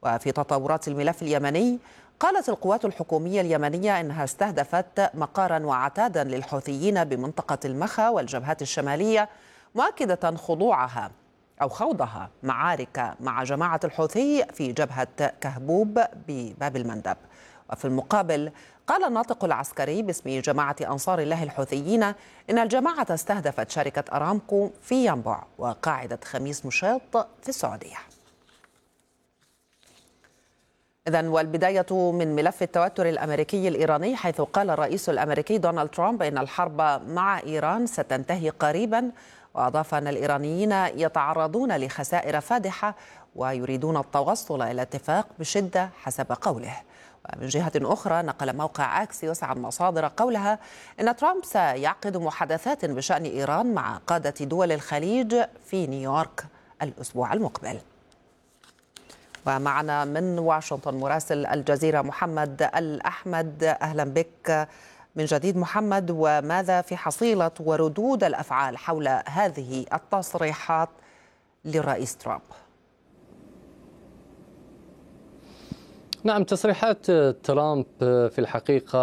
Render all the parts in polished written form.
وفي تطورات الملف اليمني، قالت القوات الحكومية اليمنية إنها استهدفت مقارا وعتادا للحوثيين بمنطقة المخا والجبهات الشمالية، مؤكدة خوضها معارك مع جماعة الحوثي في جبهة كهبوب بباب المندب. وفي المقابل قال الناطق العسكري باسم جماعة أنصار الله الحوثيين إن الجماعة استهدفت شركة أرامكو في ينبع وقاعدة خميس مشيط في السعودية. إذن والبداية من ملف التوتر الأمريكي الإيراني، حيث قال الرئيس الأمريكي دونالد ترامب إن الحرب مع إيران ستنتهي قريبا، وأضاف أن الإيرانيين يتعرضون لخسائر فادحة ويريدون التوصل إلى اتفاق بشدة حسب قوله. ومن جهة أخرى نقل موقع أكسيوس عن مصادر قولها إن ترامب سيعقد محادثات بشأن إيران مع قادة دول الخليج في نيويورك الأسبوع المقبل. ومعنا من واشنطن مراسل الجزيرة محمد الأحمد، أهلا بك من جديد محمد. وماذا في حصيلة وردود الأفعال حول هذه التصريحات للرئيس ترامب؟ نعم، تصريحات ترامب في الحقيقة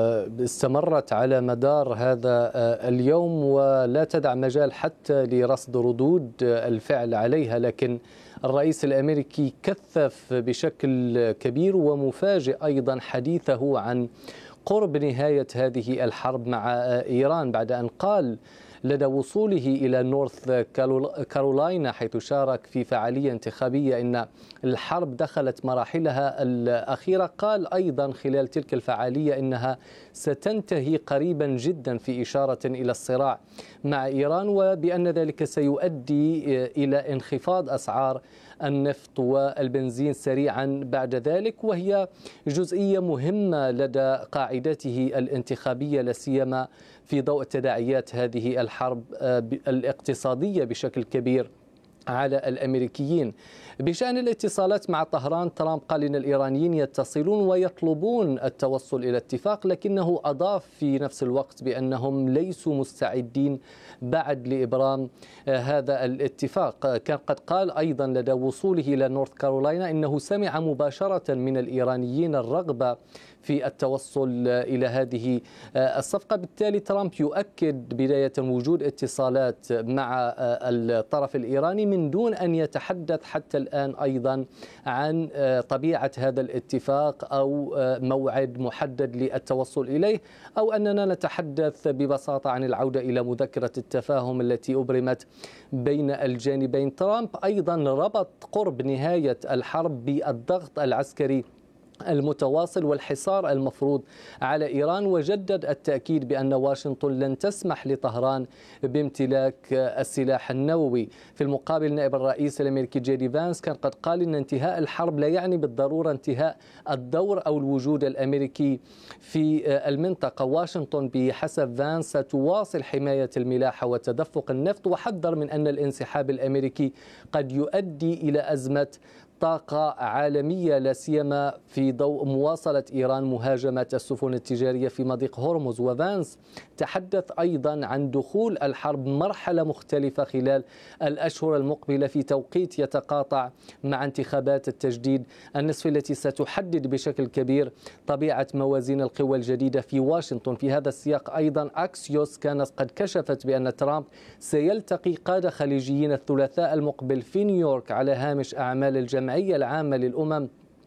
استمرت على مدار هذا اليوم ولا تدع مجال حتى لرصد ردود الفعل عليها، لكن الرئيس الأمريكي كثف بشكل كبير ومفاجئ أيضا حديثه عن قرب نهاية هذه الحرب مع إيران، بعد أن قال لدى وصوله إلى نورث كارولاينا حيث شارك في فعالية انتخابية إن الحرب دخلت مراحلها الأخيرة. قال أيضا خلال تلك الفعالية إنها ستنتهي قريبا جدا، في إشارة إلى الصراع مع إيران، وبأن ذلك سيؤدي إلى انخفاض أسعار النفط والبنزين سريعا بعد ذلك، وهي جزئية مهمة لدى قاعدته الانتخابية، لا سيما في ضوء تداعيات هذه الحرب الاقتصادية بشكل كبير على الأمريكيين. بشأن الاتصالات مع طهران، ترامب قال إن الإيرانيين يتصلون ويطلبون التوصل إلى اتفاق، لكنه أضاف في نفس الوقت بأنهم ليسوا مستعدين بعد لإبرام هذا الاتفاق. كان قد قال أيضا لدى وصوله إلى نورث كارولاينا إنه سمع مباشرة من الإيرانيين الرغبة في التوصل إلى هذه الصفقة. بالتالي ترامب يؤكد بداية وجود اتصالات مع الطرف الإيراني من دون أن يتحدث حتى الآن أيضا عن طبيعة هذا الاتفاق أو موعد محدد للتوصل إليه، أو أننا نتحدث ببساطة عن العودة إلى مذكرة التفاهم التي أبرمت بين الجانبين. ترامب أيضا ربط قرب نهاية الحرب بالضغط العسكري المتواصل والحصار المفروض على إيران، وجدد التأكيد بأن واشنطن لن تسمح لطهران بامتلاك السلاح النووي. في المقابل نائب الرئيس الأمريكي جيدي فانس كان قد قال إن انتهاء الحرب لا يعني بالضرورة انتهاء الدور أو الوجود الأمريكي في المنطقة. واشنطن بحسب فانس ستواصل حماية الملاحة وتدفق النفط، وحذر من أن الانسحاب الأمريكي قد يؤدي إلى أزمة طاقة عالمية، لا سيما في ضوء مواصلة إيران مهاجمة السفن التجارية في مضيق هرمز. وفانس تحدث أيضا عن دخول الحرب مرحلة مختلفة خلال الأشهر المقبلة في توقيت يتقاطع مع انتخابات التجديد النصفي التي ستحدد بشكل كبير طبيعة موازين القوى الجديدة في واشنطن. في هذا السياق أيضا أكسيوس كانت قد كشفت بأن ترامب سيلتقي قادة خليجيين الثلاثاء المقبل في نيويورك على هامش أعمال الجمعية العامة للأمم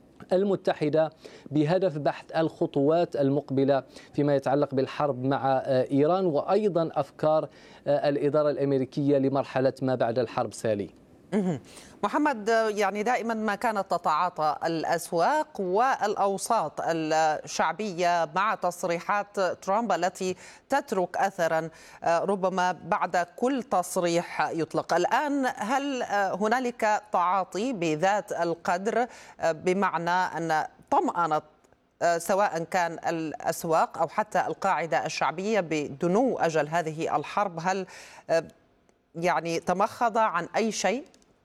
المتحدة بهدف بحث الخطوات المقبلة فيما يتعلق بالحرب مع إيران، وأيضا أفكار الإدارة الأمريكية لمرحلة ما بعد الحرب. سالي محمد، يعني دائما ما كانت تتعاطى الأسواق والأوساط الشعبية مع تصريحات ترامب التي تترك أثرا ربما بعد كل تصريح يطلق. الآن هل هنالك تعاطي بذات القدر، بمعنى أن طمأنت سواء كان الأسواق أو حتى القاعدة الشعبية بدنو أجل هذه الحرب؟ هل يعني تمخض عن أي شيء؟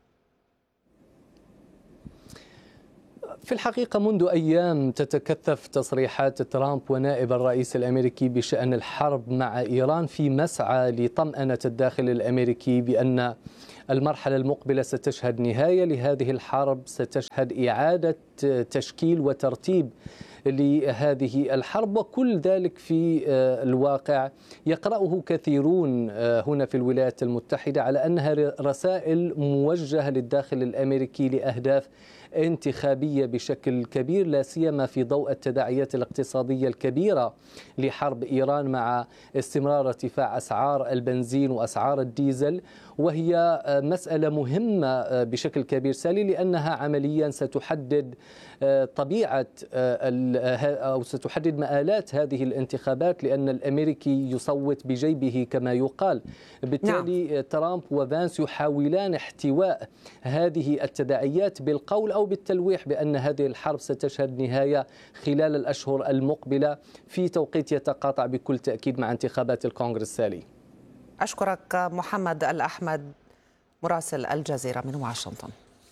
في الحقيقة منذ أيام تتكثف تصريحات ترامب ونائب الرئيس الأمريكي بشأن الحرب مع إيران في مسعى لطمأنة الداخل الأمريكي بأن المرحلة المقبلة ستشهد نهاية لهذه الحرب، ستشهد إعادة تشكيل وترتيب لهذه الحرب، وكل ذلك في الواقع يقرأه كثيرون هنا في الولايات المتحدة على أنها رسائل موجهة للداخل الأمريكي لأهداف انتخابية بشكل كبير، لا سيما في ضوء التداعيات الاقتصادية الكبيرة لحرب إيران مع استمرار ارتفاع أسعار البنزين وأسعار الديزل، وهي مسألة مهمة بشكل كبير سالي، لأنها عمليا ستحدد طبيعة أو ستحدد مآلات هذه الانتخابات، لأن الأمريكي يصوت بجيبه كما يقال. بالتالي ترامب وفانس يحاولان احتواء هذه التداعيات بالقول أو بالتلويح بأن هذه الحرب ستشهد نهاية خلال الأشهر المقبلة في توقيت يتقاطع بكل تأكيد مع انتخابات الكونغرس سالي. أشكرك محمد الأحمد مراسل الجزيرة من واشنطن.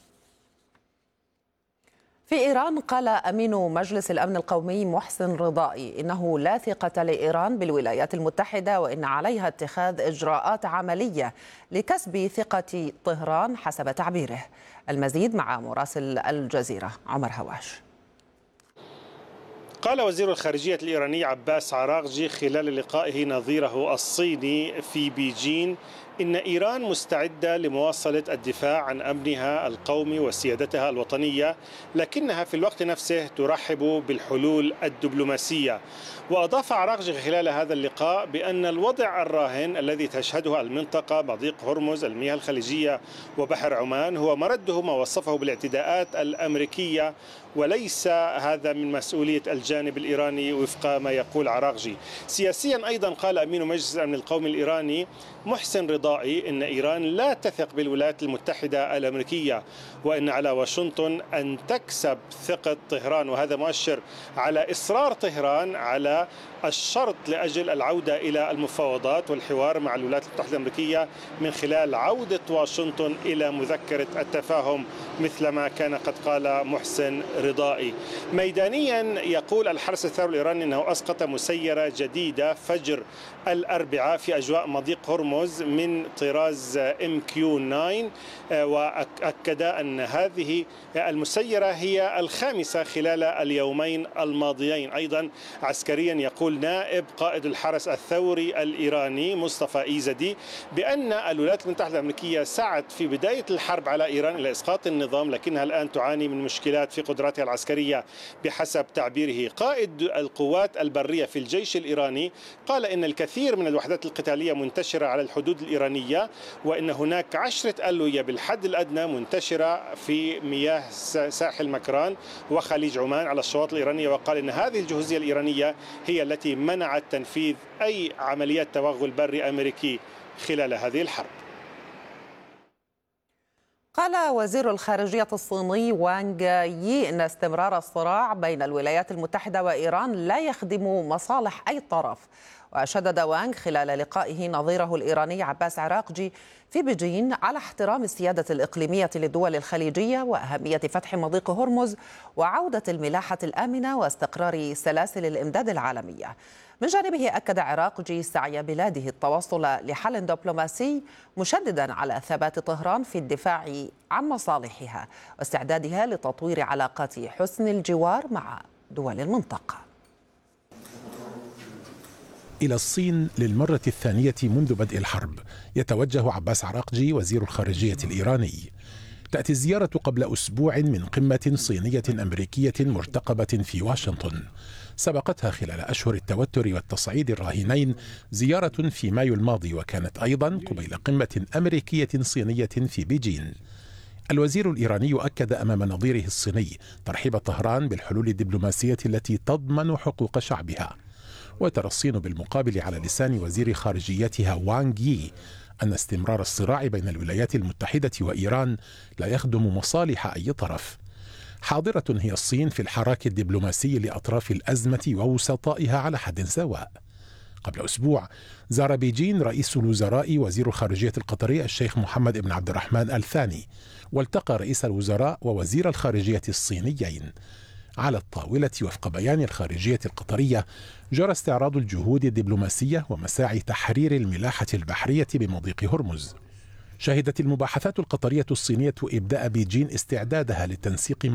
في إيران قال أمين مجلس الأمن القومي محسن رضائي إنه لا ثقة لإيران بالولايات المتحدة، وإن عليها اتخاذ إجراءات عملية لكسب ثقة طهران حسب تعبيره. المزيد مع مراسل الجزيرة عمر هواش. قال وزير الخارجية الإيراني عباس عراغجي خلال لقائه نظيره الصيني في بيجين إن إيران مستعدة لمواصلة الدفاع عن أمنها القومي وسيادتها الوطنية، لكنها في الوقت نفسه ترحب بالحلول الدبلوماسية. وأضاف عراغجي خلال هذا اللقاء بأن الوضع الراهن الذي تشهده المنطقة مضيق هرمز، المياه الخليجية وبحر عمان، هو مرده ما وصفه بالاعتداءات الأمريكية، وليس هذا من مسؤولية الجانب الإيراني وفق ما يقول عراغجي. سياسيا أيضا قال أمين مجلس الأمن القومي الإيراني محسن رضائي إن إيران لا تثق بالولايات المتحدة الأمريكية، وإن على واشنطن أن تكسب ثقة طهران، وهذا مؤشر على إصرار طهران على الشرط لأجل العودة إلى المفاوضات والحوار مع الولايات المتحدة الأمريكية من خلال عودة واشنطن إلى مذكرة التفاهم مثل ما كان قد قال محسن رضائي. ميدانيا يقول الحرس الثوري الإيراني أنه أسقط مسيرة جديدة فجر الأربعاء في أجواء مضيق هرمز من طراز MQ-9، وأكد أن هذه المسيرة هي الخامسة خلال اليومين الماضيين. أيضا عسكريا يقول نائب قائد الحرس الثوري الإيراني مصطفى إيزدي بأن الولايات المتحدة الأمريكية سعت في بداية الحرب على إيران إلى إسقاط النظام، لكنها الآن تعاني من مشكلات في قدراتها العسكرية بحسب تعبيره. قائد القوات البرية في الجيش الإيراني قال إن الكثير من الوحدات القتالية منتشرة على الحدود الإيرانية، وإن هناك 10 ألوية بالحد الأدنى منتشرة في مياه ساحل مكران وخليج عمان على الشواطئ الإيرانية. وقال إن هذه الجهوزية الإيرانية هي التي منعت تنفيذ أي عمليات توغل بري أمريكي خلال هذه الحرب. قال وزير الخارجية الصيني وانغ يي إن استمرار الصراع بين الولايات المتحدة وإيران لا يخدم مصالح أي طرف. وشدد وانغ خلال لقائه نظيره الإيراني عباس عراغجي في بيجين على احترام السيادة الإقليمية للدول الخليجية وأهمية فتح مضيق هرمز وعودة الملاحة الآمنة واستقرار سلاسل الإمداد العالمية. من جانبه أكد عراغجي سعي بلاده التوصل لحل دبلوماسي، مشددا على ثبات طهران في الدفاع عن مصالحها واستعدادها لتطوير علاقات حسن الجوار مع دول المنطقة. إلى الصين للمرة الثانية منذ بدء الحرب يتوجه عباس عراغجي وزير الخارجية الإيراني. تأتي الزيارة قبل أسبوع من قمة صينية أمريكية مرتقبة في واشنطن، سبقتها خلال أشهر التوتر والتصعيد الراهنين زيارة في مايو الماضي، وكانت أيضا قبيل قمة أمريكية صينية في بيجين. الوزير الإيراني أكد أمام نظيره الصيني ترحيب طهران بالحلول الدبلوماسية التي تضمن حقوق شعبها. وترى الصين بالمقابل على لسان وزير خارجيتها وانغ يي أن استمرار الصراع بين الولايات المتحدة وإيران لا يخدم مصالح أي طرف. حاضرة هي الصين في الحراك الدبلوماسي لأطراف الأزمة ووسطائها على حد سواء. قبل أسبوع زار بيجين رئيس الوزراء وزير الخارجية القطري الشيخ محمد بن عبد الرحمن الثاني، والتقى رئيس الوزراء ووزير الخارجية الصينيين. على الطاولة وفق بيان الخارجية القطرية جرى استعراض الجهود الدبلوماسية ومساعي تحرير الملاحة البحرية بمضيق هرمز. شهدت المباحثات القطرية الصينية إبداء بيجين استعدادها للتنسيق